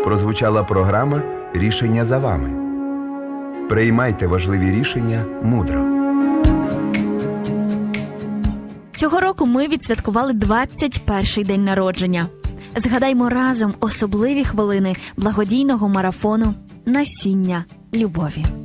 прозвучала програма «Рішення за вами». Приймайте важливі рішення мудро. Цього року ми відсвяткували 21-й день народження. Згадаймо разом особливі хвилини благодійного марафону «Насіння любові».